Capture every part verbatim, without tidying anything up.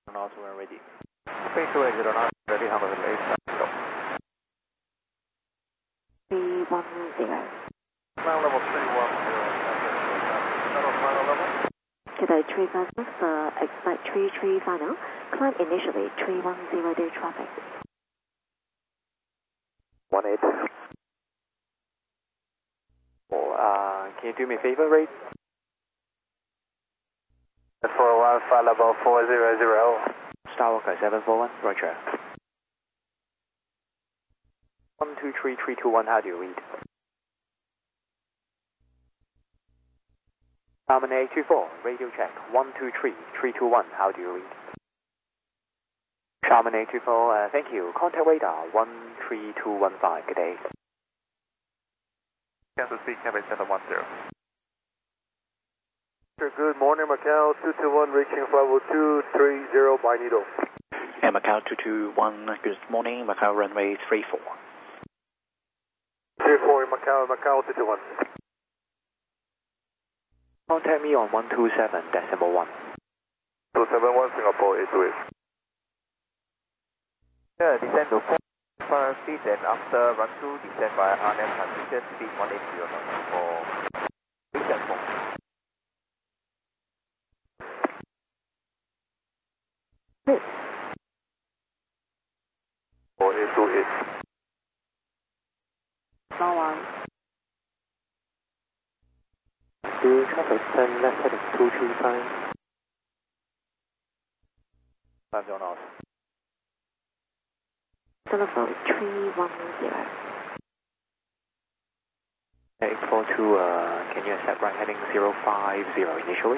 Not when ready. three two eight zero nine, ready, Hamilton eight zero. three one zero. Final level three one zero. Final, final level. Today three five six, uh, expect three three final. Climb initially three one zero day traffic. one eight. Oh, uh, can you do me a favor, rate? four one five level four zero zero. Starwalker seven four one, roger. one two three three two one, how do you read? Harmony eight two four, radio check. one two three three two one, how do you read? Harmony eight two four, uh, thank you. Contact radar one three two one five, good day. Kansas City, Campbell seven one zero. Good morning, Macau two two one, reaching flight level two three zero by Needle. And Macau two two one, good morning, Macau runway three four. three four, Macau, Macau two two one. Contact me on one two seven decimal one. two seven one, Singapore, eight two eight. Yeah, descend to four five speed and after run two, descend via R N M transmission speed one eight zero for reset phone. four eight two eight. No one. Do traffic ten left heading two three five. five zero knots. Telephone three one zero. eight four two, uh, can you accept right heading zero five zero initially?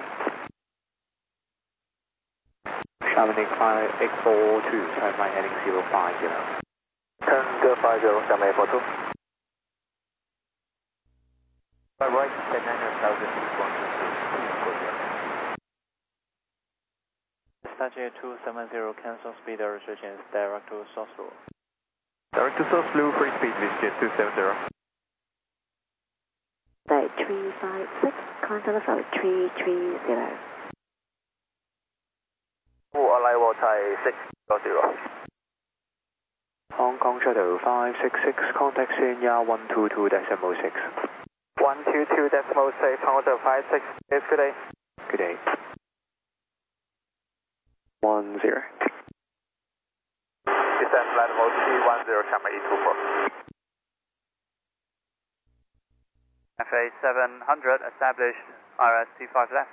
Xiamen eight four two, turn right heading zero five zero. ten zero five zero, Xiamen eight four two. By right, descend nine hundred thousand feet, one two two, please go there. Dispatch two seven zero, cancel speed restrictions, direct to source blue. Direct to source blue, free speed, Vision two seven zero. Day three five six, climb telephone three three zero. Full arrival Thai six zero. Hong Kong Shuttle five six six, contact Senya one two two decimal six. one two two decimal six, Hong Kong five six, it's good day. Good day. one zero. Descend flight level three one zero, Xiamen eight two four. F A seven hundred, established R S T five left.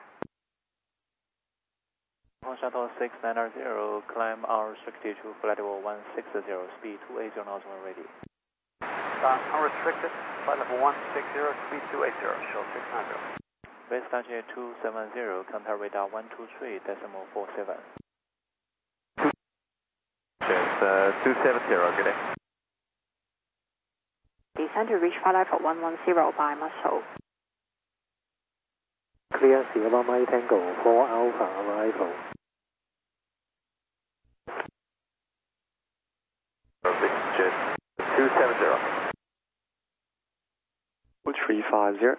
Hong Shuttle six nine zero, climb R restricted to flight level one six zero, speed two eight zero knots when ready. Uh, unrestricted, flight level one six zero, speed two eight zero, show six nine zero. Dispatch two seven zero, contact radar one two three decimal four seven. Yes, uh, two seven zero, good day. Descend to reach flight level one one zero by muscle. Clear Sierra Mike Tango for Alpha arrival. Jet two seven zero. three five zero.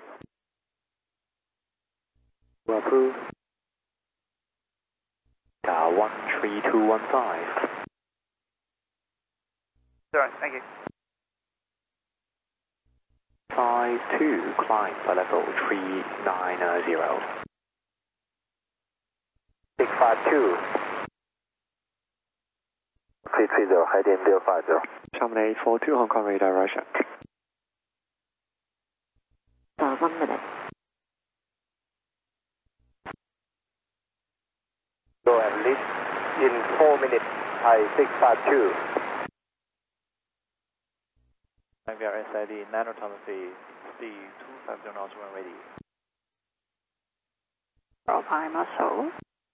Approve. Uh, one three two one five. Sorry, thank you. five two, climb for level three nine zero. six five two. three three zero, heading zero five zero. Xiamen eight four two, Hong Kong radar Russia. Uh, one minute. So at least in four minutes, I six five two. I V R S I D, nanotonnage, speed two five zero knots when ready. Roll by muscle.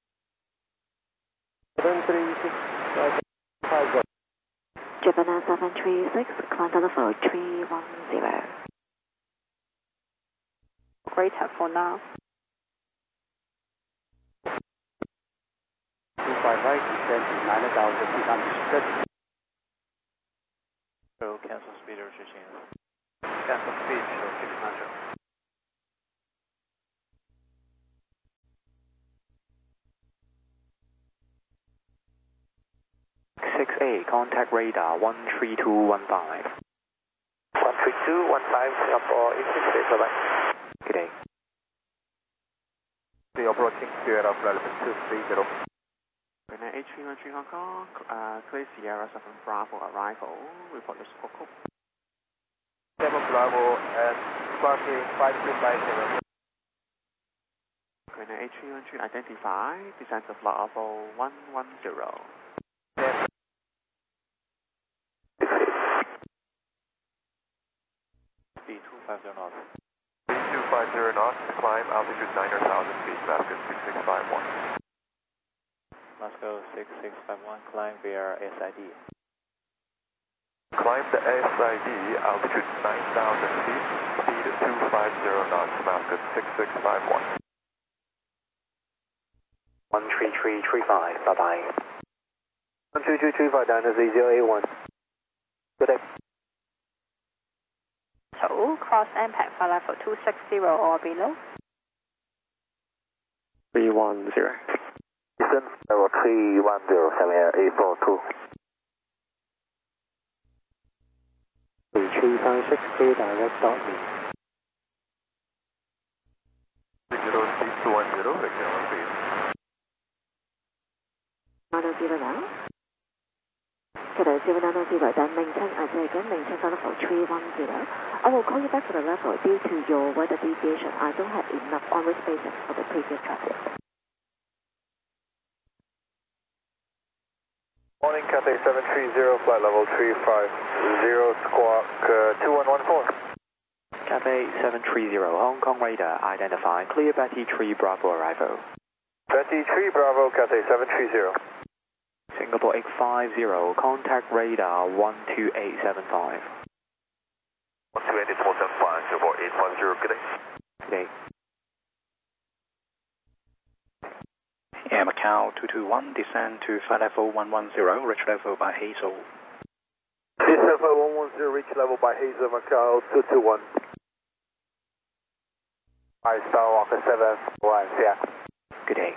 seven three six five zero. Japan seven three six, climb telephone three one zero. Great for now. two five right, descend to nine thousand feet under. So cancel speed restrictions. Cancel speed, show six hundred. six eight, contact radar one three two one five. one three two one five, Singapore eight six eight, bye bye. Good day. The approaching Sierra flight level two three zero. Greenland eight three one three Hong Kong, uh, clear Sierra seven Bravo arrival, report your squawk code. seven Bravo and sparking five two five zero. Greenland eight three one three identify, descent to flight level one one zero. Yes. Speed two five zero knots. Speed two five zero knots, climb altitude nine thousand feet, Vasco six six five one. Moscow six six five one, climb via S I D. Climb the S I D, altitude nine thousand feet, speed two five zero knots, Vasco six six five one. one three three three five, bye bye. one two two three five, Diner Z zero eight one. Good day. So, cross impact flight level two six zero or below. three one zero. Descent level three one zero, seven eight four two. three five six, clear direct dot me. zero speed two one zero, regular one speed. nine zero now. Today zero nine zero, then maintain as again, maintain flight level three one zero. I will call you back for the level due to your weather deviation. I don't have enough onward spaces for the previous traffic. Morning, Cathay seven three zero, flight level three five zero, squawk uh, two one one four. Cathay seven three zero, Hong Kong radar identify, clear Betty three Bravo arrival. Betty three Bravo, Cathay seven three zero. Singapore eight five zero, contact radar one two eight seven five. one two eight four seven five, Singapore eight five zero, good day. Good day. Air Macau two two one, descend to flight level one one zero, reach level by Hazel. This level one one zero, reach level by Hazel, Macau two two one. I Star Walker seven one, yeah. Good day.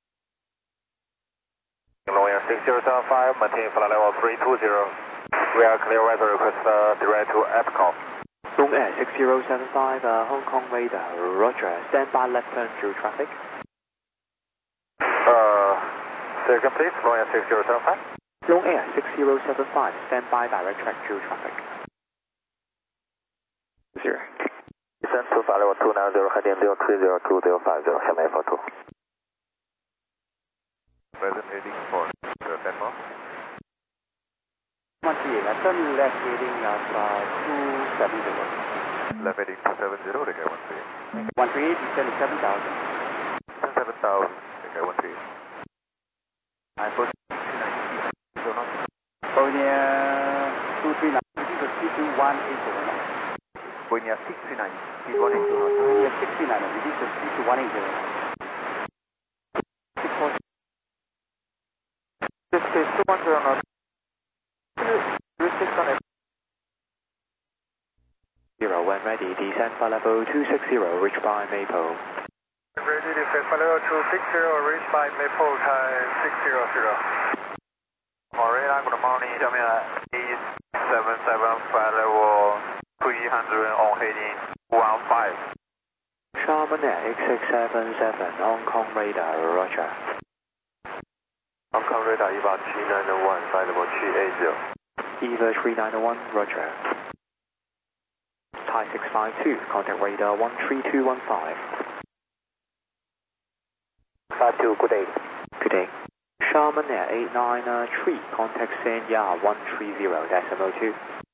Lawyer six zero seven five, maintain flight level three two zero. We are clear weather request uh, direct to Epcot. Long Air six zero seven five, uh, Hong Kong radar, roger, stand by left turn through traffic. Uh, second please, Lawyer six zero seven five. Long Air six zero seven five, stand by direct track through traffic. Zero. Descend to flight level two nine zero, heading zero three zero two zero five zero, seven eight four two. Present heading for Denmark. one three eight, turn left heading at uh, two seven zero. Left heading two seven zero, regular one three eight. one three eight, descend seven thousand. seven thousand, regular one three eight. I put two ninety, so not. Oh, near two three nine, this is a speed two one eight zero. Going near six three nine, speed one eight zero. Near six three nine, this is a speed two one eight zero. six four. This is two one zero knots. Zero, when ready, descend flight level two six zero, reach by Maple. Ready, descend flight level two six zero, reach by Maple, time six zero zero. Marina, good morning, Jamia eight seven seven, flight level three hundred on heading one five. Sharman Air X six seven seven, Hong Kong radar, roger. Hong Kong radar E V A three nine one, flight level three eight zero. E V A three nine one, roger. Thai six five two, contact radar one three two one five. five two, good day. Good day. Sharman Air eight nine three, contact Sanya one three zero, decimal two.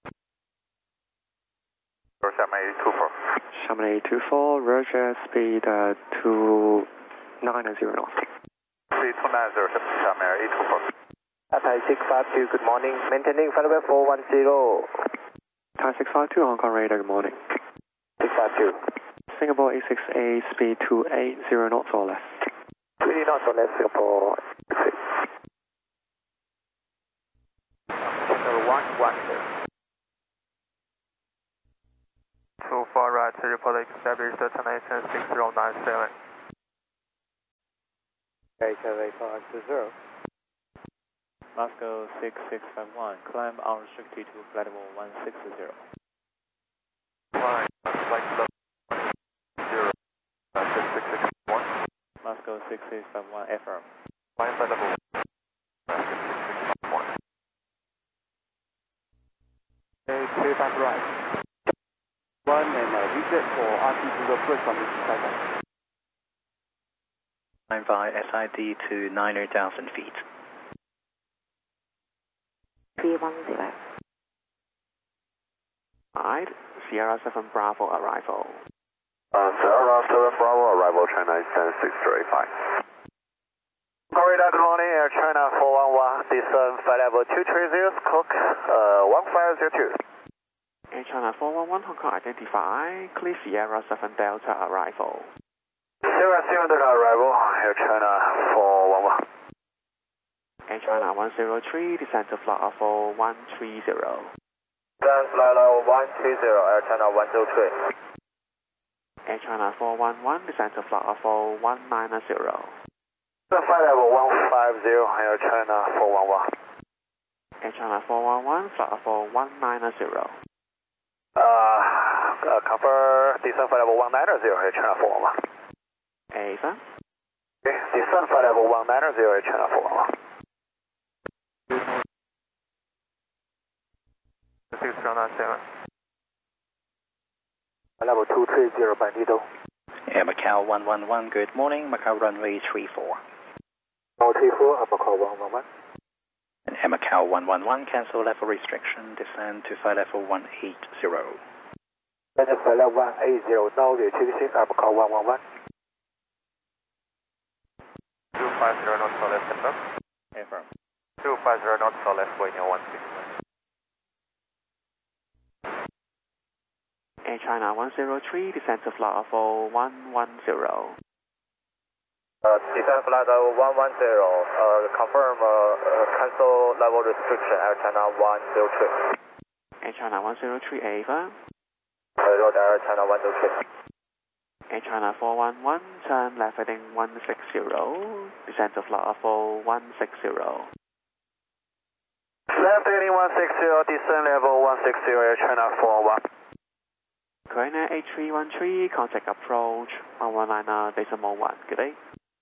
Sharman eight two four. Sharman eight two four, roger, speed uh, two nine zero knots. Speed two nine zero, Sharman eight two four. Thai six five two, good morning, maintaining flight level four one zero. Thai six five two, Hong Kong radar, good morning. six five two. Singapore eight six eight, speed two eight zero knots or less. three knots or less, Singapore six. one one zero. So far right, Republic established destination six zero nine seven. Okay, Cathay five two zero. Moscow six six five one, climb unrestricted to flight level one six zero. Climb, flight level one zero, uh, six six six one. Moscow six six five one, affirm. Climb flight level uh, six six six one. Okay, clear back right. One and uh, reset for R T to the first one, second. Climb by S I D to nine thousand feet. three one zero. Right, Sierra seven Bravo arrival. Uh, Sierra seven Bravo arrival, China Eastern six zero eight five. Corridor, good morning, Air China four one one, descend flight level two three zero, Cook, uh, one five zero two. Air China four one one, Hong Kong identify, clear Sierra seven Delta arrival. Sierra seven Delta arrival, Air China four one one. Air China one zero three, descend to flight level one three zero. Descend flight level one three zero, Air China one zero three. Air China four one one, descend to flight level one nine zero. Descend flight level one five zero, Air China four one one. Air China four one one, flight level one nine zero. Uh, uh, confirm descend flight level one nine zero, Air China four one one. Ava. Okay, descend flight level one nine zero, Air China four one one. six zero nine seven. Level two three zero, Bandito. Air Macau one one one, good morning, Macau runway three four. Level three four, Macau one one one. And Air Macau one one one, cancel level restriction, descend to flight level one eight zero. Descend flight level one eight zero, now retrieving Macau one one one. two five zero knots for left, confirm. Affirm. two five zero knots for left, Wayne one six. Air China one zero three, descend to flight level one one zero. Uh, descend flight level one one zero, uh, confirm, uh, uh, cancel level restriction, Air China one zero three. Air China one zero three, Ava. Uh, road Air China one zero three. Air China four one one, turn left heading one six zero, descend to flight level one six zero. Left heading one six zero, descend level one six zero, Air China four one one. Korean eight three one three, contact approach one one nine decimal one. Good day.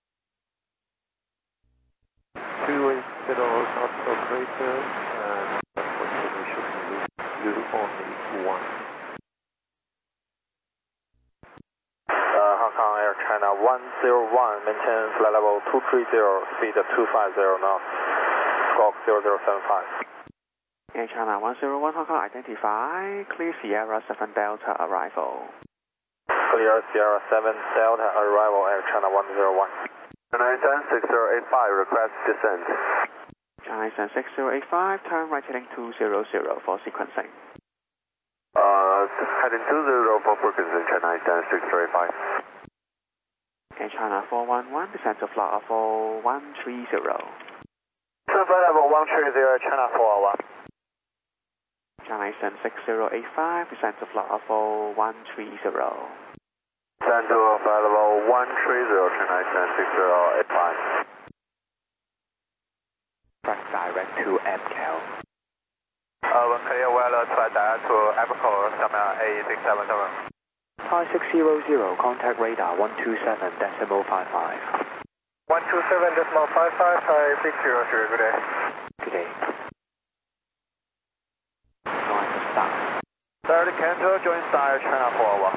two eight zero knots operator, and unfortunately should lose only one. Uh, Hong Kong Air China one zero one, maintain flight level two three zero, speed two five zero knots, squawk zero zero seven five. Air China one zero one, Hong Kong identify, clear Sierra seven Delta arrival. Clear Sierra seven Delta arrival, Air China one zero one. China Eastern six zero eight five, request descent. China Eastern six zero eight five, turn right heading two zero zero for sequencing. Uh, heading two zero for frequency, China Eastern six zero eight five. Air China four one one, descend to flight level one three zero. Descend flight level one three zero, China four one one. China Eastern six zero eight five, descend to flight level one three zero. Descend to flight level one three zero, China Eastern six zero eight five. Track direct to M C A L. Uh, one clear well, flight direct to Abaco, Summer A six seven seven. Thai six zero zero, contact radar one two seven decimal five five. one two seven decimal five five, Thai six zero zero, good day. Good day. Join the start. Third Canto, join Star China four one.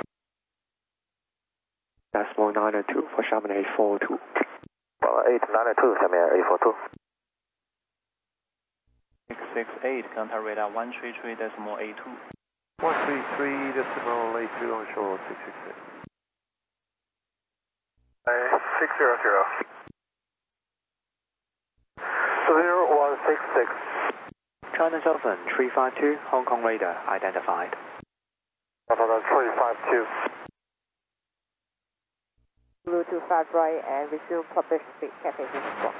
Decimal nine two for Xiamen eight four two. eight nine two, Xiamen eight four two. six six eight, contact radar one three three decimal eight two. one three three decimal eight two onshore six six eight. six zero zero. zero one six six. China Southern three five two, Hong Kong radar identified. three five two. Bluetooth five right and resume public speed cafe squawk.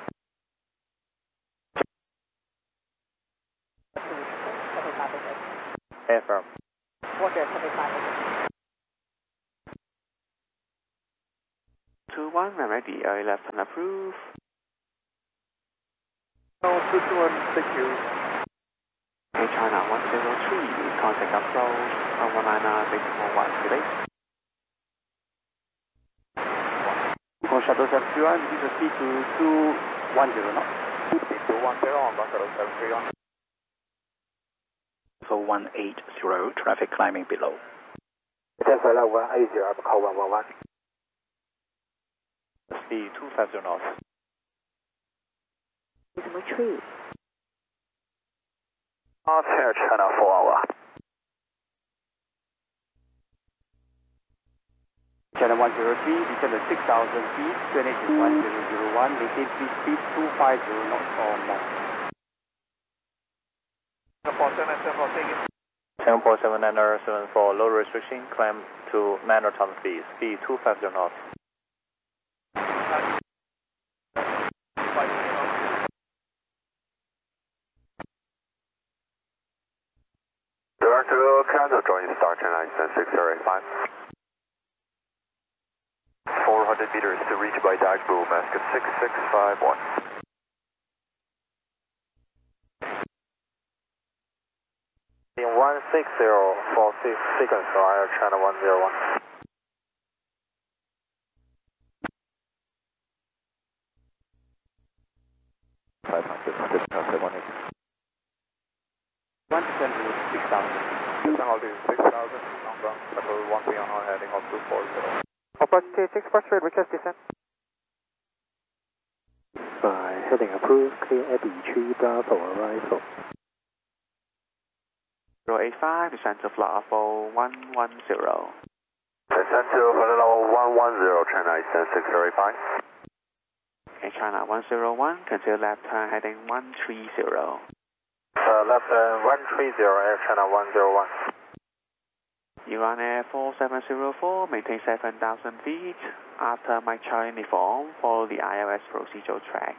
Affirm. Water seventy-five. two one, I'm ready, I left and approve. North two two one, thank you. Air China one zero three, contact approach one nine nine decimal one, good day. For Shuttle seven three one, this is speed to two one zero knots. Speed two one zero on Shuttle seven three one. So one eight zero, traffic climbing below. ten flight level one eight zero, call one one one. Speed two five zero knots. decimal three. Air China four hour. Channel one zero three, descend to six thousand feet, twenty to one zero zero one, maintain free speed two five zero knots or more. Singapore seven nine zero seven four, low restriction, climb to minor top speed, speed two five zero knots. Direct to Canada, join Star China six zero eight five. four hundred meters to reach by Dagbu, mask six six five one. In one six zero for six seconds, so Air China one zero one. five hundred, Delta one eight. one descend to six thousand. Descent altitude six thousand, long ground, level one beyond on heading up two four zero. Opportunity six first rate, request descent. By heading approved, clear Abbey Tree Bravo arrival. zero eight five, descent to flight level one one zero. Descent to flight level one one zero, China Eastern six zero eight five. Air China one zero one, continue left turn heading one three zero. Uh, left turn one three zero, Air China one zero one. Iran Air four seven zero four, maintain seven thousand feet. After Mike Charlie uniform, follow the I L S procedural track.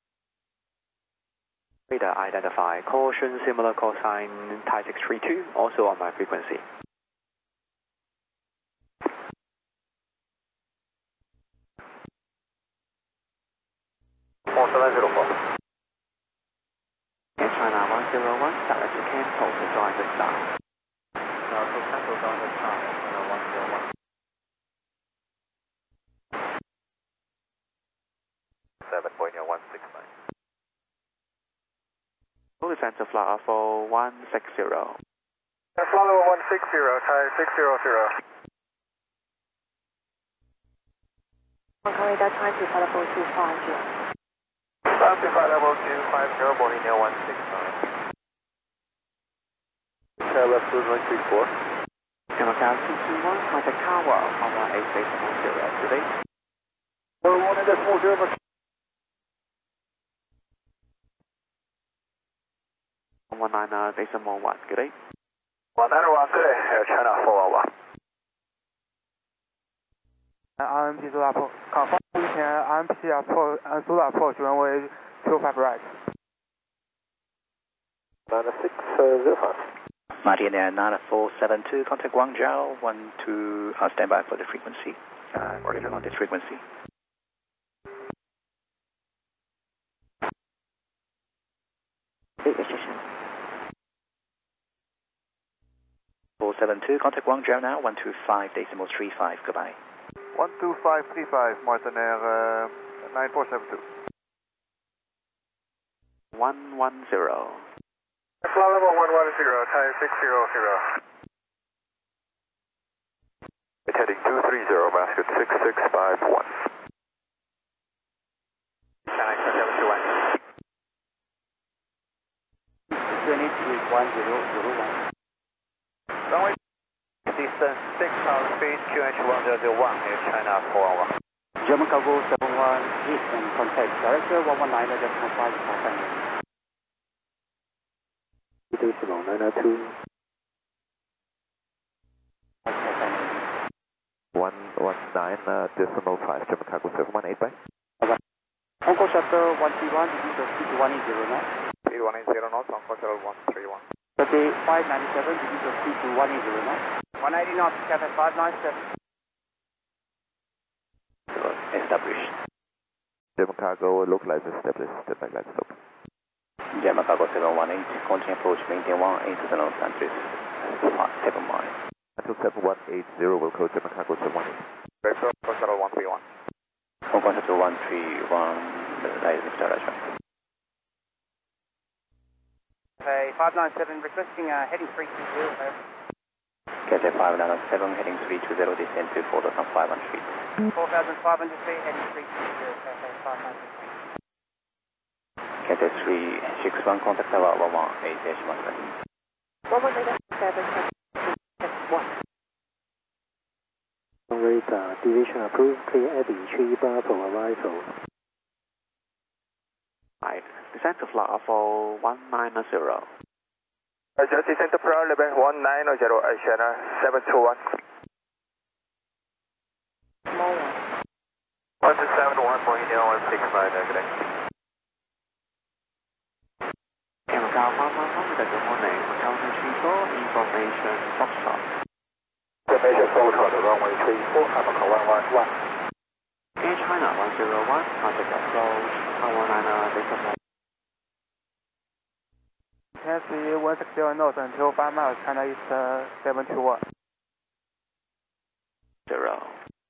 Radar identify, caution, similar call sign, Thai six three two, also on my frequency. four seven zero four. Air China one zero one, direct to cancel to join the star. Now to cancel down the time, China one zero one. seven point one six nine. Descent to flight level one six zero. Flight level one six zero, Thai six zero zero. Corridor time to flight level two five zero. Time to flight level two five zero, boarding near one six nine. Tower two one three four. Macau two two one, contact tower on one eight decimal zero today. one one decimal zero. one nine nine decimal one, good day. one nine one, good day, Air China four hour. R M P 苏打破 confirm 目前 R M P 破呃苏打破询为 two five right。 nine six zero five. Martin Air nine four seven two, contact Guangzhou one two, uh, stand by for the frequency. Uh, working on this frequency. Speed restriction. four seven two, contact Guangzhou now, one two five decimal three five, goodbye. one two five three five, Martin Air uh, nine four seven two. one one zero. Flight level one one zero, Thai six zero zero. It's heading two three zero, basket six six five one. nine seven two one. twenty to one zero zero one. Runway distance six thousand feet, Q H one zero zero one, Air China four hour. German cargo seven one eight and contact director one one nine decimal five five. Decimal nine nine two. one one nine uh, decimal five, German cargo seven one eight, bye. Hong Kong Shuttle one three one, degrees of speed to one eight zero knots. Speed one eight zero knots, Hong Kong Shuttle one three one. Cathay five ninety-seven, degrees of speed to one eight zero knots. one eighty knots, Cathay five ninety-seven. Established. German cargo localized established, stand by, let's stop. Jama Cargo seven one eight, continue approach, maintain one eight zero countries, seven mile. Until seven one eight zero, will code Jama Cargo seven one eight. Vector Control one three one. Hong Kong to one three one, that is Mister Rajman. Okay, five nine seven, requesting uh, heading three two zero. Cathay five nine seven, heading three two zero, descend to four thousand five hundred feet. four thousand five hundred feet, heading three two zero, okay, five nine seven. Cathay three six one, contact tower one one eight dash one seven. one one eight seven one. Radar, deviation approved, clear Eddie, three bar for arrival. Right, descend to flight level one nine zero. Just descend to flight level one nine zero, Asiana seven two one. one two seven one, Mohinia one six nine, negative. Chemical one one one, good morning, Hotel three four, information, Foxtrot. Information Foxtrot, runway three four, Chemical one one one. Air China one zero one, contact approach, one nine decimal. Taxi one six zero north until five miles, China East uh, seven two one. Zero.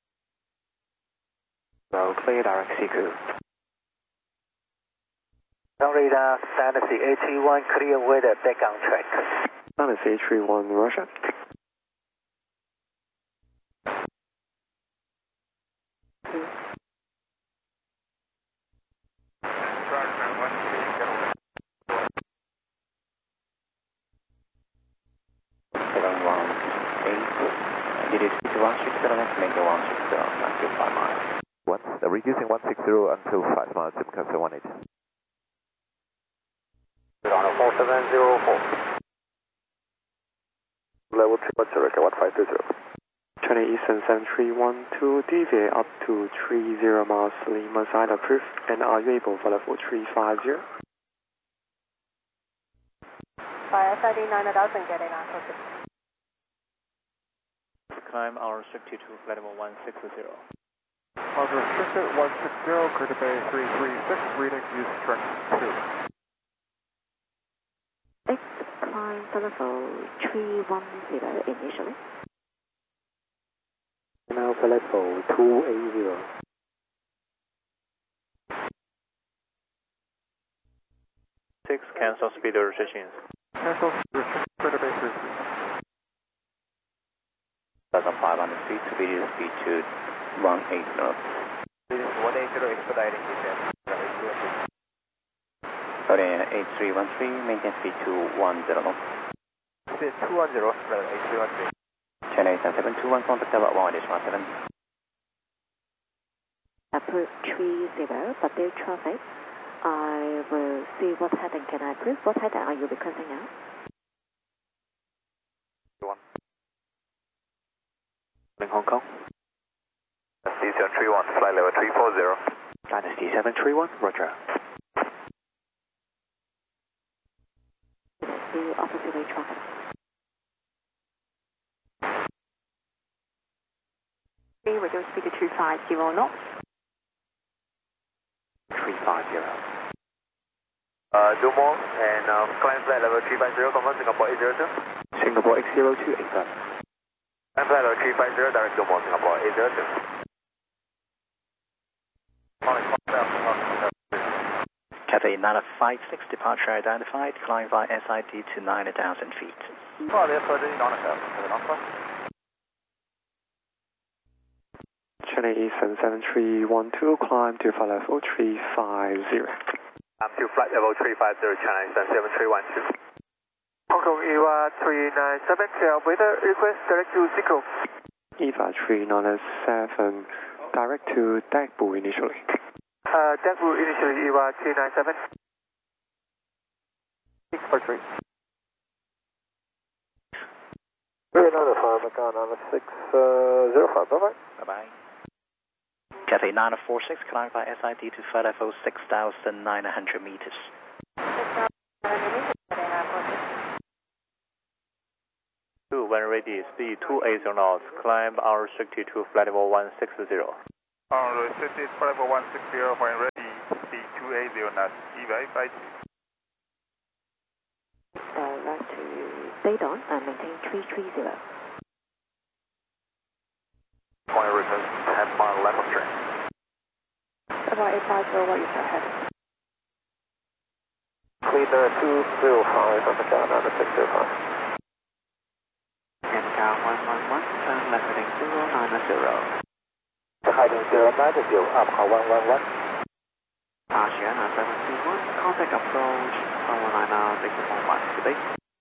So clear direct Siku. Radar, Fantasy eight three one, clear weather, back on track. Fantasy eight three one, Russia. seven one eight, did it speak to one six zero, let's make it one six zero, until five miles. One, uh, reducing one six zero until five miles, Jama Cargo seven one eight. four seven zero four. Level two, what's your one five two zero? China Eastern seven three one two, deviate up to three zero miles, Lima side approved, and are you able for level three five zero? By S I D nine thousand, getting on focus. Climb our restricted to flight level one six zero. Cloud restricted one six zero, Crater Bay three three six, reading use track two. X climb for level three one zero initially. Now for level two eight zero. six, cancel speed restrictions. Cancel restricted Crater Bay three three. one thousand five hundred feet, speed is speed to one eight zero. one eight zero, expediting descent. Sorry, eight three one three, maintain speed to one zero knots. Speed two one zero, eight three one three. China Eastern seven two one, contact tower one dash one seven. Approve three zero, but their traffic. I will see what heading can I approve. What heading are you requesting now? In Hong Kong. Dynasty seven three one, flight level three four zero. Dynasty seven three one, Roger. The opposite way traffic. Reduce speed to two five zero knots. three five zero. Uh, do more, and uh, climb flight level three five zero, confirm Singapore eight zero two. Singapore X zero two eight five. Climb flight level three five zero, direct do more, Singapore eight zero two. Cathay nine five six, departure identified, climb via S I D to nine thousand feet. Oh, they're further in on a curve. Is it not far? China Eastern seven three one two, climb to flight level three five zero. I'm to flight level three five zero, China Eastern seven three one two. Hong Kong E V A three nine seven, weather request direct to Siku. E V A three nine seven, direct to Dagbu initially. Uh, Dagbu initially E V A three nine seven. six four three. Very another five, Macau six zero five, bye bye. Bye bye. Cathay nine four six, climb by S I D to flight level six thousand nine hundred meters. two, when ready, speed two eighty knots, climb our restricted to flight level one six zero. On restricted flight level one six zero, when ready, speed two eighty knots, E V A five two. stayed on and maintain three three zero. Point return ten mile left of train. About eight five zero, what is your head? Clear two zero five, Africa, another six zero five. Indica one one one, turn left heading zero nine zero. Heading zero nine zero, Alpha one one one. Asiana seven two one, contact approach one one nine six one one, good day.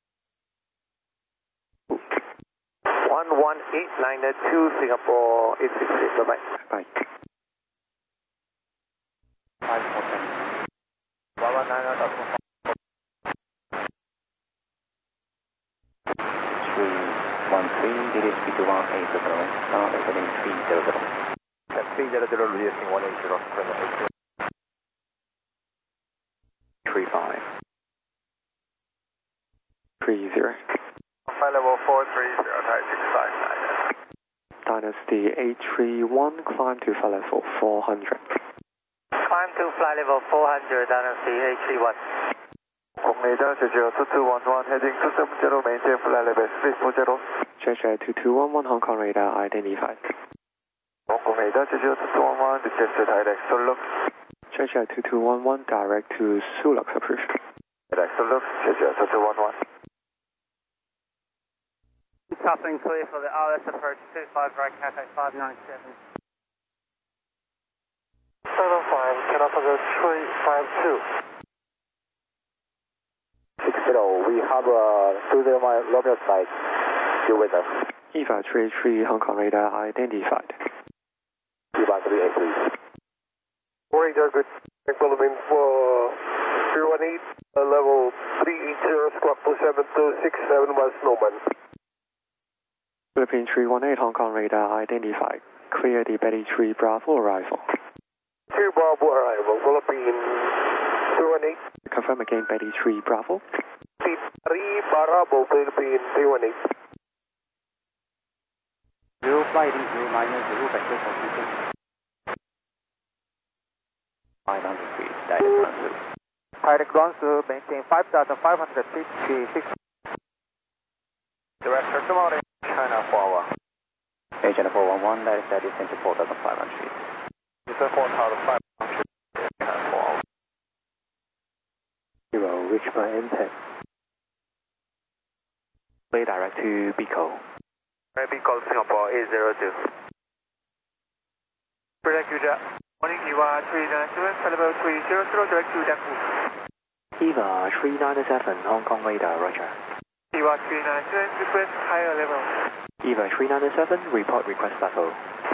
one one eight nine two, Singapore eight six six, bye-bye. Bye. five four ten. one one nine nine. three one three, D D speed to one eight zero, now heading three zero zero. three zero zero, reducing one eight zero, current eight zero. three five. three zero. Flight level four three zero, type six five nine. Dynasty eight three one, climb to flight level four hundred. Climb to flight level four hundred, Dynasty eight three one. Commander two zero two two one one, heading two seven zero, maintain flight level three four zero. Cheshire two two one one, Hong Kong radar identified. Commander two zero two two one one, detected direct Suluk. Cheshire two two one one, direct to Suluk approved. Direct Suluk, Cheshire two two one one. Topping clear for the R S approach two five, right Cathay five nine seven. seven five, can I go three five two? six zero, we have a two zero mile Romeo side. Still with us. Eva three three, Hong Kong radar identified. Eva three eight three. Radar good. Equilibrium for three one eight, uh, level three eight zero, squawk two seven two six seven one Snowman. Philippine three one eight, Hong Kong radar identified. Clear the Betty three Bravo arrival. three Bravo arrival, Philippine three one eight. Confirm again, Betty three Bravo. three Bravo, Philippine three one eight. zero flight zero minus zero, vector position. five hundred feet, direct run through. Direct run through, maintain five thousand five hundred fifty-six. Director, come on in. China four one. Agent four one one, that is that descent to four thousand five hundred feet. Descent four thousand five hundred feet, China four one. Zero, reach by impact. Play direct to Bicol. Bicol, Singapore eight zero two. Direct to Jack. Morning, Eva three nine seven, level three zero zero, direct to Jack. Eva three nine seven, Hong Kong radar, roger. Eva three nine seven, request higher level. Eva three nine seven, report request level.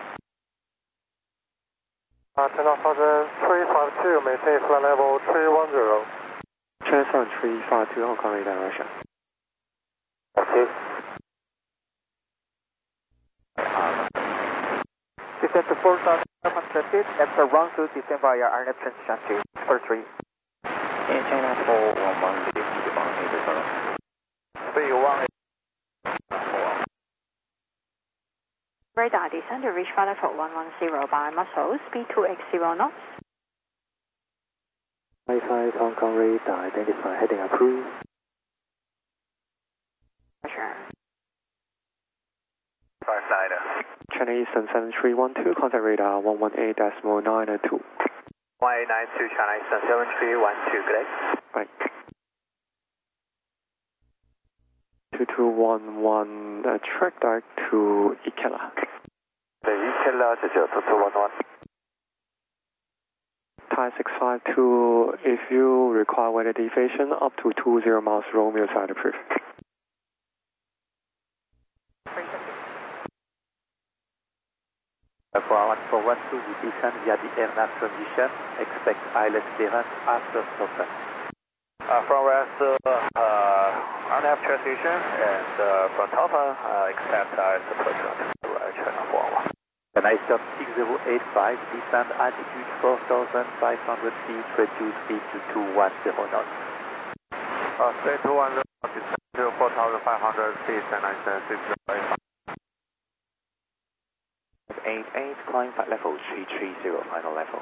Uh, ten thousand three five two, maintain flight level three one zero. Transfer three five two, Hong Kong radar, roger. Okay. Descend to four thousand five hundred feet, after run through, descend via R N F transition to four three. In China four one one, speed one eight zero. Speed one eight zero. Radar descend to reach flight level one one zero by muscle, speed two eight zero knots. Wi-Fi, Hong Kong radar identified, heading approved. Roger. Five nine. China Eastern seven three one two, contact radar one one eight decimal nine two. one eight nine two, China Eastern seven three one two, good day. Right. two two one one, uh, track direct to Ikela. The Ikela, two two one one. Thai six five two, if you require weather deviation up to two zero miles, Romeo side approved. For one four one two, we descend via the air nav transition. Expect I L S clearance after stop. Uh, from west, uh, uh, R N F transition, and uh, from Taiwan, uh, expect I L S approach to uh, China four one. Can I stop six zero eight five, descend altitude four thousand five hundred feet, reduce speed to two one zero knots. Uh, stay two one zero, descend to four thousand five hundred feet, and I send six zero eight five. eight eight, climb flight level three three zero, final level.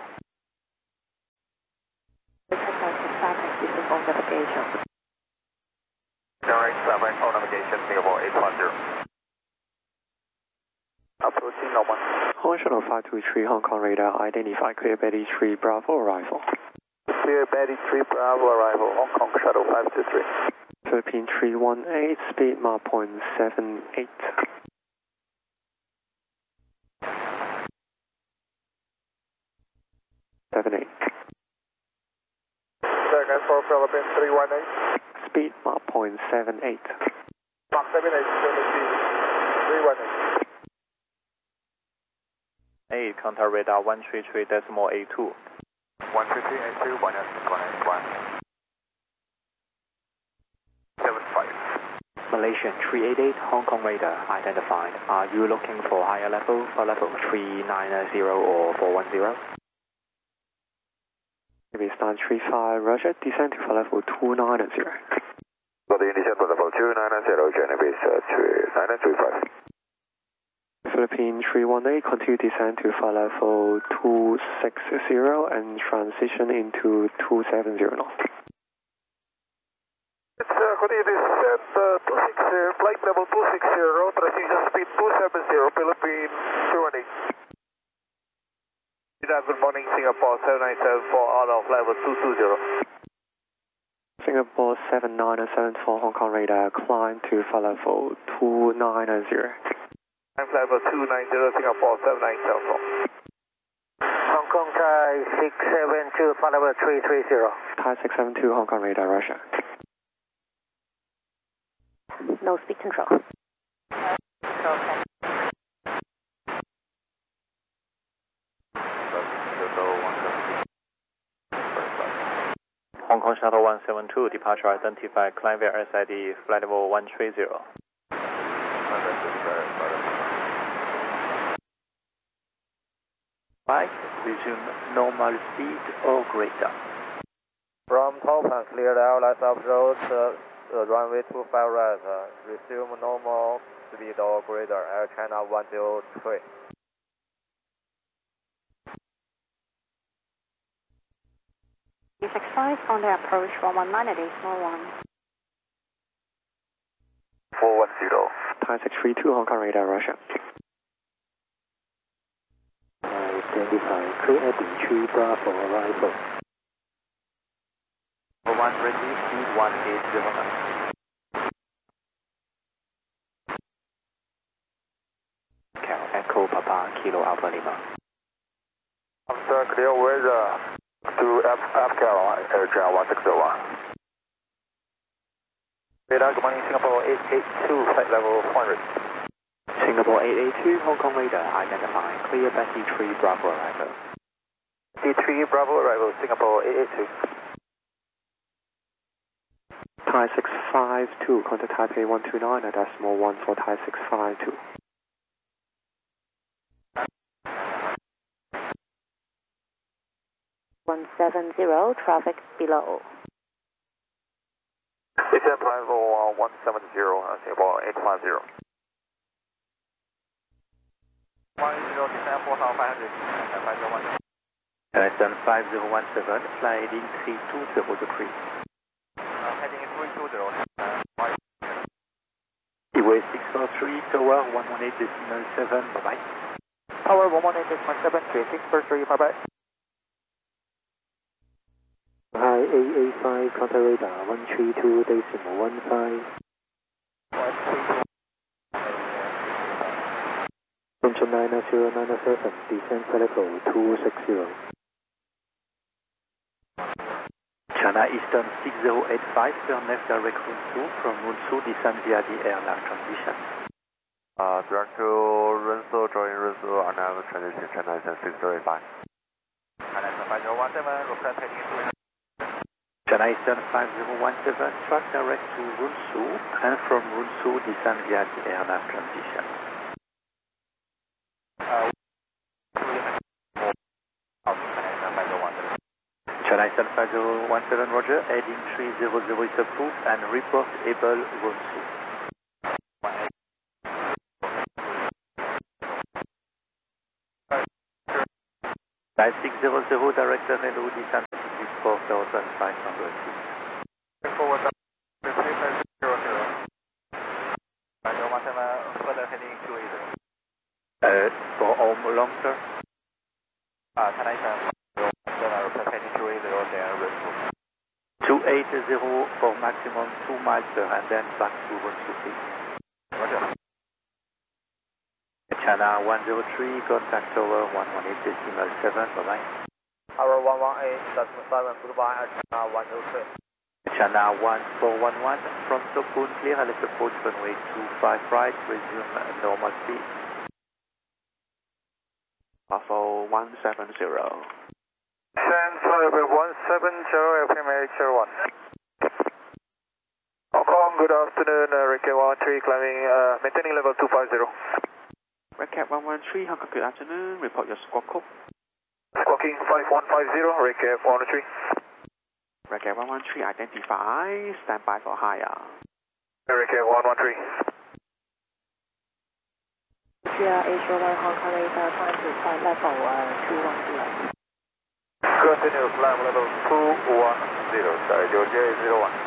Cathay six five, this is on navigation. Direct seven, on navigation. Malaysian Singapore eight one zero. Approaching normal. Hong Shuttle five two three, Hong Kong radar, identify clear Betty three Bravo arrival. Clear Betty three Bravo arrival, Hong Kong Shuttle five two three. Philippine three one eight, speed Mach point seven eight. seven eight. Second for Philippine three one eight. Speed Mach point seven eight. Mach seven eight, Philippine three one eight. eight, contact radar one three three decimal eight two. one three three eight two, one one eight one. seven five. Malaysian three eight eight, Hong Kong radar identified. Are you looking for higher level for level three ninety or four one zero? Base nine three five, Roger, descend to level two ninety. For the descent for level two ninety, Genevieve three nine three five. Philippine three one eight, continue descend to level two sixty and transition into two seventy knots. It's uh, continue descent uh, two sixty, flight level two sixty, transition speed two seventy, Philippine three one eight. Good morning, Singapore seven nine seven four out of level two two zero. Singapore seven nine seven four, Hong Kong radar, climb to level two ninety. Climb level two ninety, Singapore seven nine seven four. Hong Kong Thai six seven two, level three three zero. Thai six seven two, Hong Kong radar, Russia. No speed control. Hong Kong Shuttle one seven two, departure identified, climb via S I D, flight level one three zero. Five, resume normal speed or greater. From Taupan, cleared out, left off road, uh, uh, runway two five right, uh, resume normal speed or greater, Air China one zero three. six five on the approach one one nine at decimal one. four one zero. Thai six three two, Hong Kong radar, Russia. Identify clear Eddie three Bravo arrival. one ready, speed one eight zero nine. Cal Echo Papa Kilo Alpha Lima. I'm sir, clear with uh, to F, F Carolina, Air China one six zero one. Radar, good morning, Singapore eight eight two, flight level four hundred. Singapore eight eight two, Hong Kong radar identified, clear Betty three Bravo arrival. D three Bravo arrival, Singapore eight eight two. Thai six five two, contact Taipei one two nine at decimal one for Thai six five two. one seven zero, traffic below. Descent level one seven zero, uh, Singapore eight five zero. one zero, descent four thousand five hundred, five zero one. Houston five zero one seven, fly heading three two zero degree. Uh, heading three two zero. Uh, Seaway six four three, tower one one eight decimal seven, bye bye. Tower one one eight decimal seven, three six four three, bye bye. Hi A A five, contact radar one three two decimal one five. Control nine zero nine seven, descent level two six zero. China Eastern six zero eight five, turn left direct Runsu, from Runsu descend via the air nav transition. Uh, direct to Runsu, join Runsu, R nav transition, China Eastern six zero eight five. China Eastern five zero one seven, request heading into China Eastern five zero one seven, track direct to Runsu, and from Runsu descend via the air nav transition. Uh, China Eastern five zero one seven, Roger, heading three zero zero is approved, and report able Runsu. Flight six zero zero, direct and hello, descent four thousand five hundred feet. forward, zero zero. eight zero for maximum two miles per and then back to Honsuki. Roger. China one zero three, contact over one one eight decimal seven, bye bye. Tower one one eight, decimal seven, goodbye, China one zero three. China one four one one, from Sokun clear, let's approach runway two five right, resume normal speed. Bravo one seven zero. San Flight one seven zero, F M H one. Hong Kong, good afternoon, uh, Recap one three, climbing, uh, maintaining level two five zero. Recap one one three, Hong Kong, good afternoon, report your squawk code. Squawking five one five zero, Recap one three. Recap one one three, identify, stand by for higher. Recap one one three. G R H one Hong Kong radar, trying to find level uh, two one zero. Continue climb level two one zero, Sky Georgia zero one.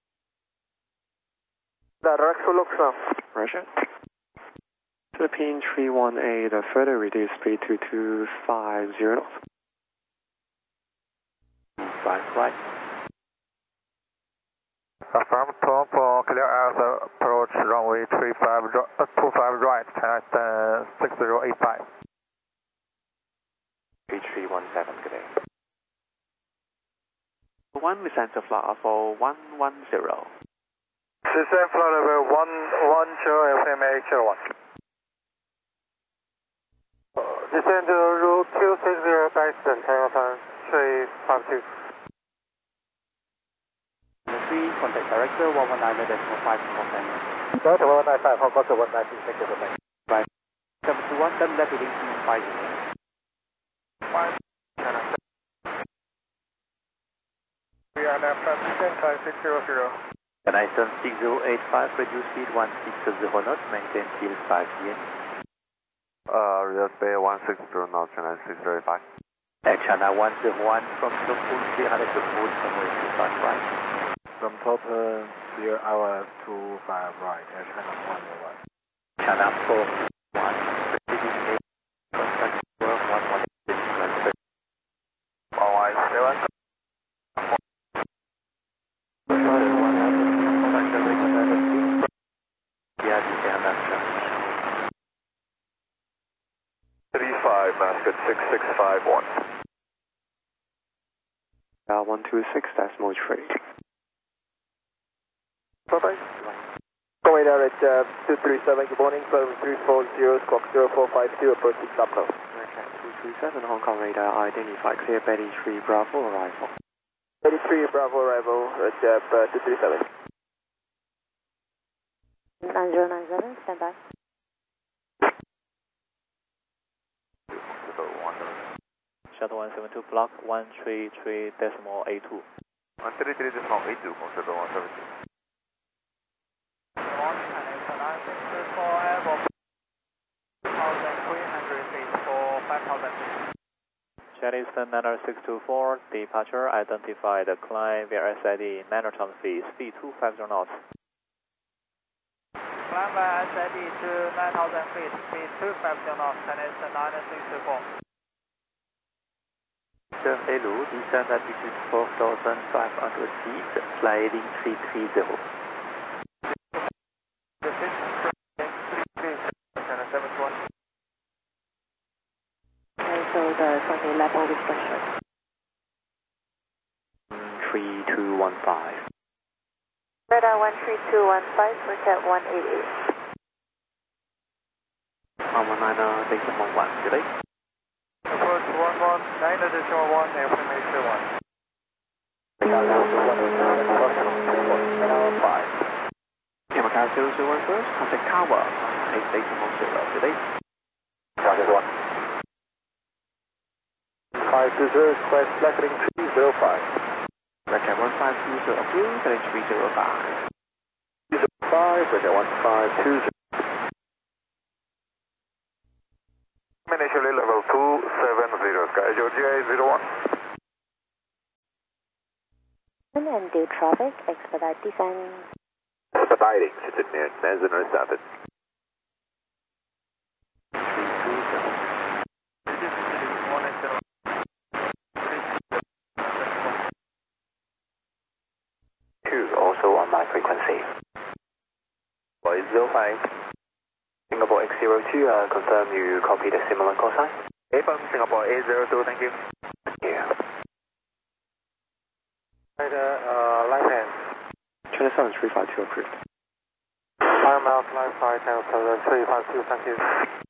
Direct to Luxor. Roger. Philippine three one eight, uh, further reduce speed to two five zero knots. five right. Affirm top for clear airs approach runway three five, uh, two five right, China uh, six zero eight five. three three one seven, good day. One descent to flight for one one zero. Descent flight level one one zero, F M H one. Descend to route two six zero, Dyson, China three five two. three, contact director one one nine decimal five percent. Delta one nine five, Hong Kong to one nine six, thank you for that. Right. seven two one, then left heading to five zero. five, we are left at descent time six zero zero. Dyson six zero eight five, reduce speed one six zero knots, maintain till five P M. Uh, reduce speed one six zero knots, China six zero eight five. At China one zero one, from Sokun clear, let's approach runway two five right. From top, uh, clear hour two five right, Air China one zero one. China four one, proceeding eight, contact over one one eight decimal seven. one one seven. three five, Mascot six six five one. Uh, one two six decimal three. Bye-bye. Going out at uh, two three seven, good morning, flight three four zero, squawk zero four five two, approaching Subco. two three seven, Hong Kong radar, identify clear Betty three Bravo arrival. Betty three Bravo arrival at uh, two three seven. nine zero nine seven, stand by. Shuttle one seven two, block one three three decimal eight two. one three three decimal eight two, Shuttle one seven two. Jet Eastern nine six two four, departure, identify the climb via S I D, nine thousand feet, speed two five zero knots. Climb by S I D to nine thousand feet, speed two five zero knots, Chinese nine six two four. Sir, hello, descent altitude four thousand five hundred feet, sliding three three zero. Okay, so the twenty level restriction. three two one five. Radar one three two one five, Recap one eight eight. one one nine, decimal one, good day. Approach one one nine decimal one, F M H one. Macau zero zero one first, contact tower, eight decimal zero, good day. Target one. five two zero, request flight three zero five. Recap one five two zero approved, heading three zero five. three zero five, Recap one five two zero. Initially level two seven zero, Sky Georgia zero one. And day traffic, expedite descent. Expediting, sit near National seven. my frequency. eight zero five. Singapore X zero two, uh, confirm you copied a similar call sign. Affirm Singapore eight zero two, thank you. Thank you. Right, uh, line hand. China seven three five two approved. five miles, line five, Channel seven three five two, thank you.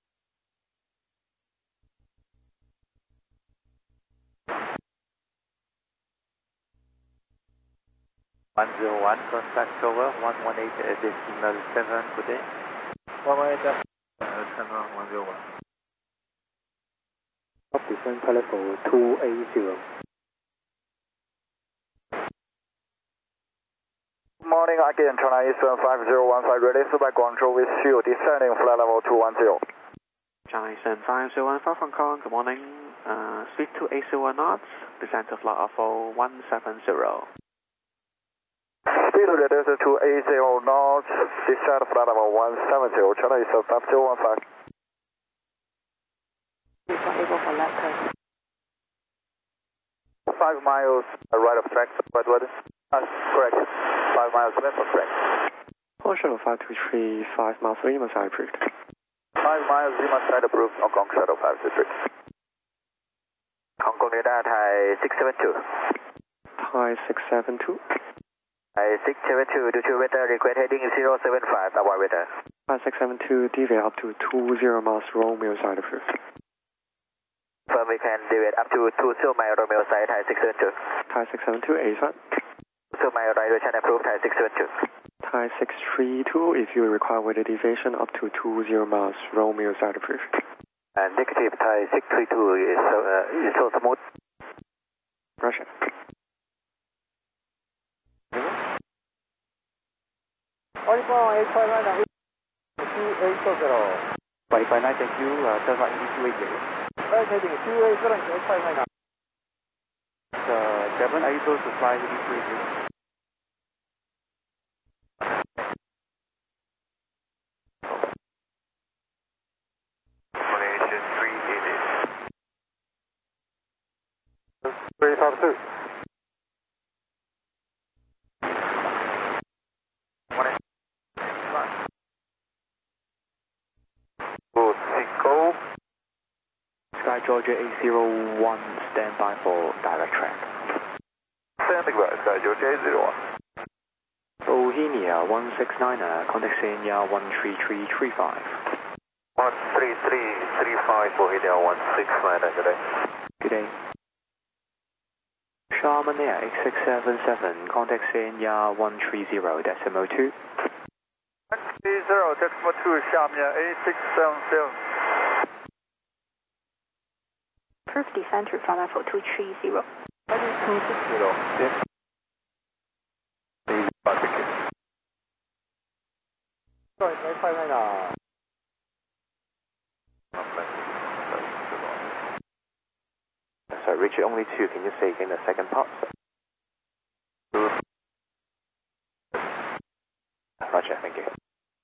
one zero one, contact over, one one eight decimal seven, good day. one one eight, uh, one zero one. Up descend flight level two eight zero. Good morning, again, China Eastern five zero one five, release by Guangzhou with you, descending flight level two one zero. China Eastern five zero one five Hong Kong, good morning. Uh, speed to eight zero knots, descend to flight level one seven zero. Speed to reduce to eight zero knots, descend flight level one seven zero, China Eastern five zero one five. Able for left turn. five miles right of track, right weather. Uh, correct. five miles left of track. Port Shuttle five two three, five miles Lima side approved. five miles Lima side approved, Hong Kong Shuttle five two three. Hong Kong radar, Thai six seven two. Thai six seven two. Thai six seven two, due to weather, request heading zero seven five, our weather. Thai six seven two, deviate up to two zero miles Romeo side approved. Firm, we can deviate up to two zero mile Romeo side, Thai six seven two. Thai six seven two, A one. two mile right direction approved, Thai six seven two. Thai six three two, if you require weather deviation up to two zero miles Romeo side approved. And negative, Thai six three two is, uh, is so smooth. Russia. Original eight five nine, two eight zero. eight five nine, thank you, uh, Delta Indy two eight zero. Right, heading two eight zero, eight five nine. Uh, seven, are you close to fly Indy two eight zero? Malaysia three eighty. three five two. Sky Georgia eight zero one, stand by for direct track. Standing by, Sky Georgia eight zero one. Bohemia one six niner, contact Senya one three three three five. one three three three five, Bohemia one six niner, good day. Good day. Sharman Air eight six seven seven, contact Senya one three zero, decimal two. one three zero, decimal two, Sharman Air eight six seven seven. Approved descent to flight level two three zero. two six zero. Yes. Sorry, eight five nine. Sorry, Richard, only two. Can you say again the second part? Roger, thank you.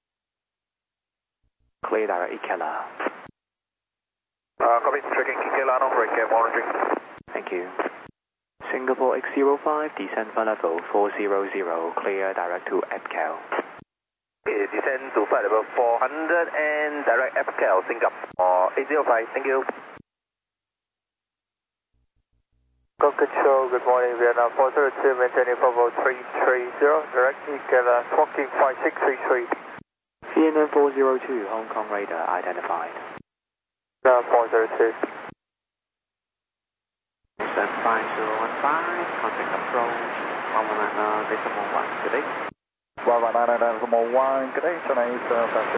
Clear direct Ikela. Uh, copy, tracking Ikela, no break, monitoring. Thank you. Singapore X zero five, descent flight level four zero zero, clear direct to Epcal. Okay, descend to flight level four hundred and direct Epcal, Singapore eight zero five, thank you. Go control, good morning, Vietnam four zero two, maintaining Bravo three three zero, direct Ikela, smoking five six three three. V N M four zero two, Hong Kong radar identified. Uh, four zero two. Descent five zero one five, contact approach one one nine decimal one, good day. one one nine decimal one, good day, China Eastern five.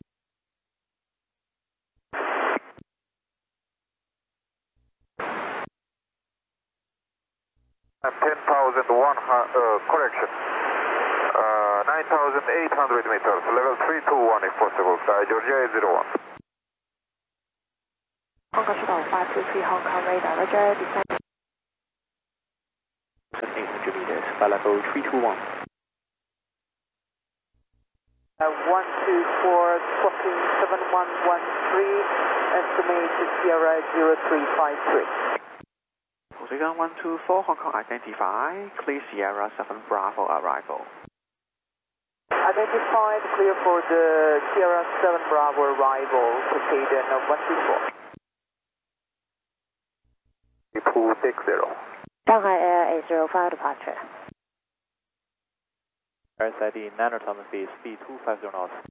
ten thousand one hundred, uh, correction. Uh, nine thousand eight hundred meters, level three two one if possible, Sky Georgia eight zero one. Hong Kong Shuttle five two three Hong Kong radar, Roger, descent. eight hundred meters, flight level three two one. Uh, one two four, squawking seven one one three, estimate Sierra zero three five three. Posega one two four, Hong Kong identify, clear Sierra seven Bravo arrival. Identified, clear for the Sierra seven Bravo arrival, Cascade one two four. two six zero. Shanghai Air eight zero five departure. R S I D niner Thomas B, speed two five zero knots.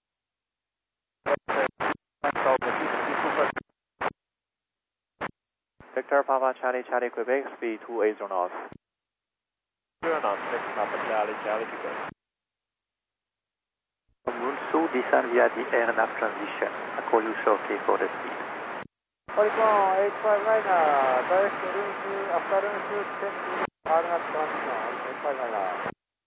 Victor Papa Charlie Charlie Quebec, speed two eight zero knots. zero knots, Victor Papa Charlie Charlie Quebec. From Runsu, descend via the air nav transition. I'll call you shortly for the speed. Polygon eight five niner, direct to Runsu, after Runsu, ten air nav transition, eight five niner.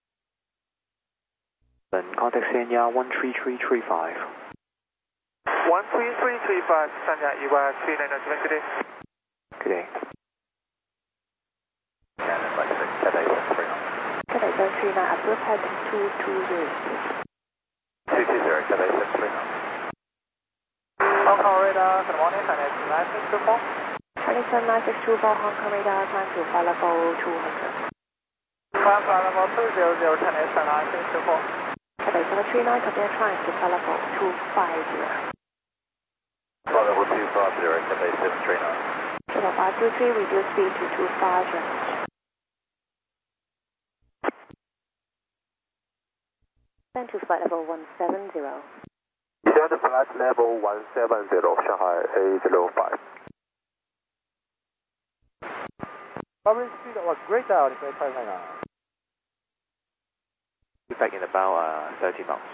Then contact Sanya one three three three five. one three three three five, Sanya E Y three nine zero, good day. Good day. Cannon by six, Cathay seven three nine. Cathay seven three nine, approach heading two two zero. two two zero, Cathay seven three nine. Hong Kong radar, good morning, China nine six two four. China nine six two four, Hong Kong radar, climb to flight level two hundred. Climb flight level two zero zero, China nine six two four. Cathay seven three nine, copy and climb to flight level two five zero. Flight level two five zero, Cathay seven three nine. Total five two three, reduce speed to two five zero. Descend to flight level one seven zero. Descend to flight level one seven zero, Shanghai eight zero five. Covering speed was greater on eight five niner. Back in about uh, thirty knots.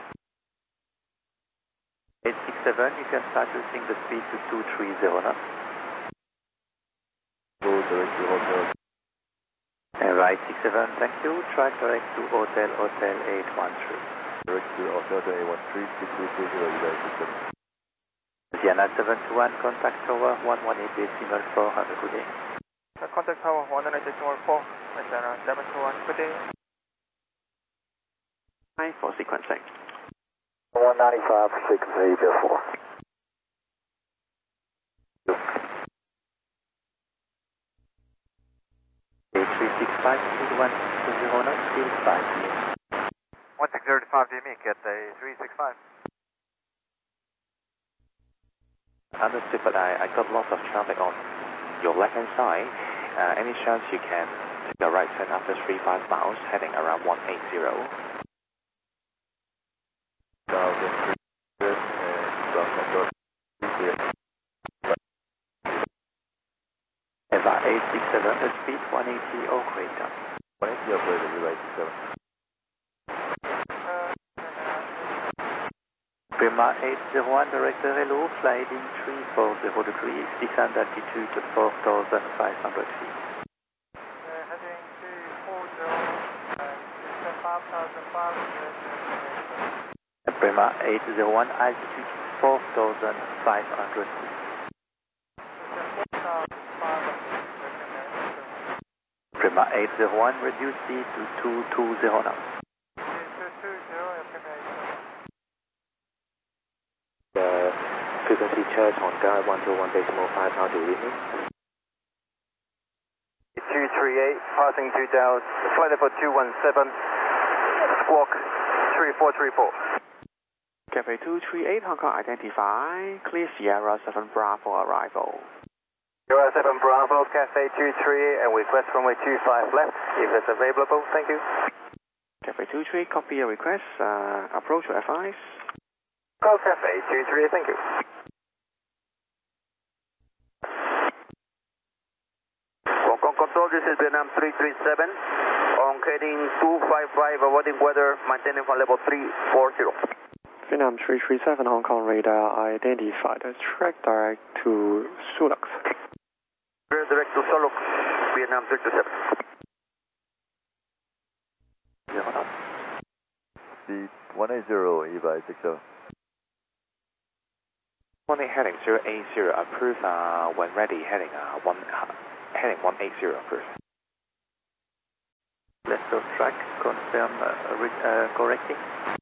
eight six seven, you can start using the speed to two three zero knots. Go direct to hotel. And right, six seven, thank you. Track direct to Hotel Hotel eight one three. Direct to hotel eight one three, six two two zero, United six seven. Vienna seven two one, contact tower one one eight decimal four, have a good day. Contact tower one one eight decimal four, Vienna seven two one, good day. Hi for sequencing. one ninety-five, six eight four. eight three six five, speed one two zero knots, still five here. one six zero five, do you mean get a three six five? Understood, but I, I got lots of traffic on your left hand side. Uh, any chance you can take a right turn after three five miles, heading around one eight zero? Eva eight six seven, the speed one eighty or greater. one eighty or greater, United six seven. Prima eight zero one, director hello, sliding three four zero degrees, descend altitude to four thousand five hundred feet. Uh, heading two four zero, uh, five thousand five hundred. Prima eight zero one, altitude four thousand five hundred feet. Prima eight zero one, reduce speed to two two zero knots. The frequency church on guide one two one decimal five, how do you read me? two three eight, passing two down, flight level two one seven, squawk three four three four. Cafe two three eight, Hong Kong identify, clear Sierra seven Bravo arrival. Sierra seven Bravo, Cafe two three eight, and request runway two five left, if it's available, thank you. Cafe two three, copy your request, uh, approach your advice. Go Cafe two three eight, thank you. Hong Kong Control, this is Vietnam three three seven, on heading two five five, avoiding weather, maintaining for level three four zero. Vietnam three three seven, Hong Kong radar identified. Track direct to Sulux. Direct to Sulux, Vietnam three two seven. Zero knots. Speed one eight zero, E by six seven. one eight heading zero eight zero, approve uh, when ready, heading uh, one uh, heading one eight zero, approve. Left of track, confirm uh, re uh, correcting.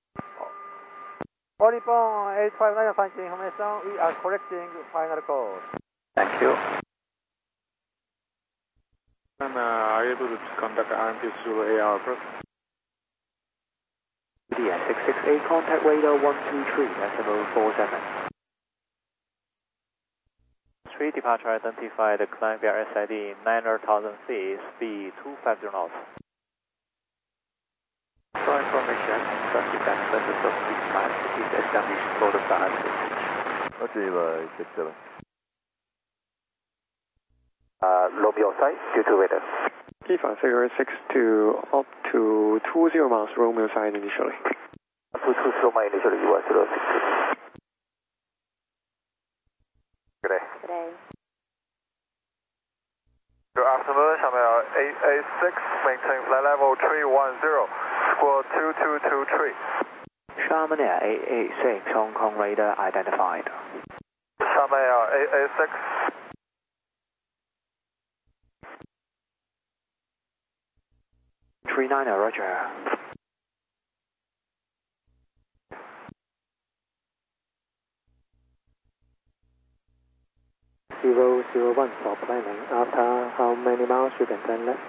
Polygon eight five nine, fancy information, we are correcting final code. Thank you. And uh, are you able to conduct R M P Zulu A R approach? D S six six eight, contact radar one two three, decimal four seven. three departure identified, climb via S I D nine thousand feet, speed two fifty knots. For information, subsequent service of six five is established for the flight passage. Roger, Eli six seven. Uh, Romeo side, due to weather. Kifa figure six two up to two zero miles, Romeo side initially. two two zero miles initially, you are zero six two. Good day. Good day. Good afternoon, Shamil eight eight six, maintain flight level three one zero, squawk two two two three. Sharman Air eight eight six, Hong Kong radar identified. Shamil eight eight six. three nine, roger. Zero zero one for planning. After how many miles you can turn left?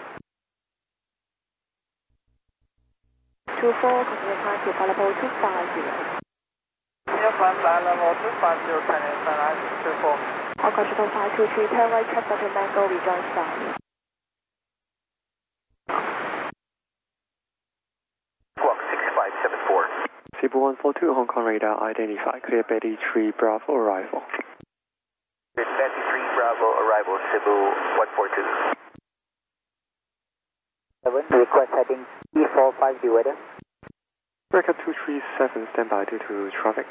two four, continue climb to flight level two five zero. Yeah, flight level two five zero, turning sunrise two four. All control five two three, turn right, check button mango, rejoin south. Squawk six five seven four. Cebu one four two, Hong Kong radar identified, clear Betty three Bravo arrival. Betty three Bravo arrival, Cebu one four two. seven, request heading E four five zero weather. Record two three seven, standby due to traffic.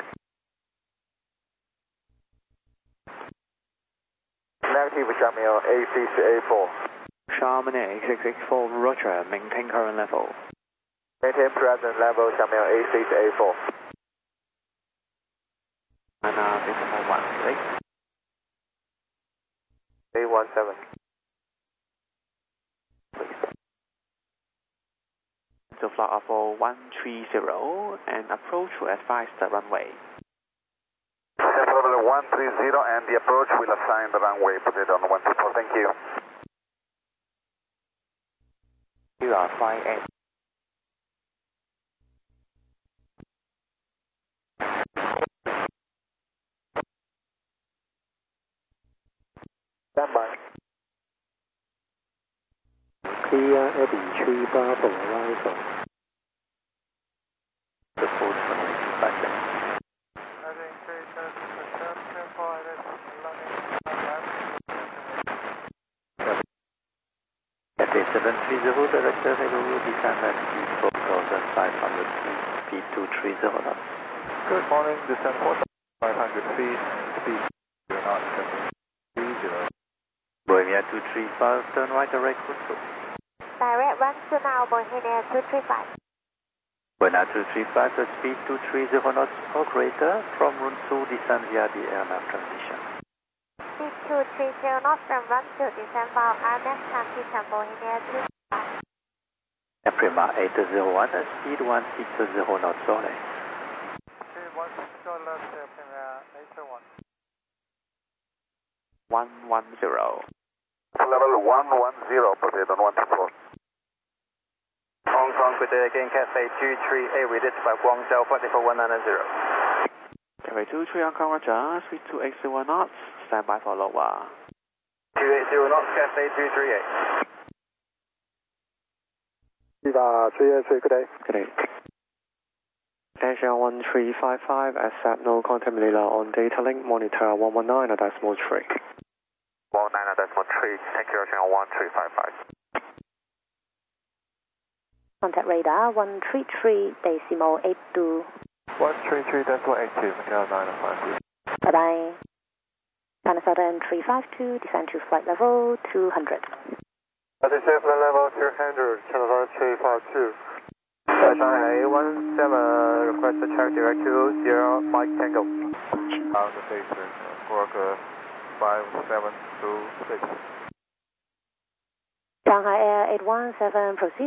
Negative, Shamil A six eight four. Sharman Air six six four, roger, maintain current level. Maintain present level, Shamil A six eight four. And uh, decimal one, right? eight one seven. To flight level one three zero and approach to advise the runway. Level one three zero and the approach will assign the runway, put it on one two four, thank you. You are flying eight. Stand by. Clear Eddie three Bravo arrival. The fourth one is back there. Heading three seven seven, two four, landing. F A seven three zero, director Hello, descend at speed four thousand five hundred feet, speed two three zero knots. Good morning, descend four thousand five hundred feet, speed zero knots, three zero. Bohemia two three five, turn right direct control. Direct run to now, Bohemia two three five. Bohemia two three five, the speed two three zero knots or greater, from Runsu, descend via the airmap transition. Speed two three zero knots from run to descend via airmap transition, Bohemia two three five. Prima eight zero one, speed one six zero knots only. Speed one six zero left, Premier eight zero one. one one zero. Level one one zero, put it on one two four. Hong Kong, good day again, Cafe two three eight, with this by Guangzhou, forty four one nine zero. Cafe two three Hong Kong, roger, speed two eight zero knots, stand by for lower. two eight zero knots, Cafe two three eight. Viva three eight three, good day. Good day. Asia one three five five, accept no contact Manila on data link, monitor one one nine, decimal three. one nine decimal three, thank you, Ocean one three five five. Contact radar one three three, decimal eight two. one three three decimal eight two, Macau nine five two. Bye bye. China Southern three five two, descend to flight level two hundred. Descend flight level two hundred, China Southern three five two. Shanghai one seven, request to check direct to zero, Mike Tango. On the station, squawk five seven two six. Shanghai Air eight one seven, proceed.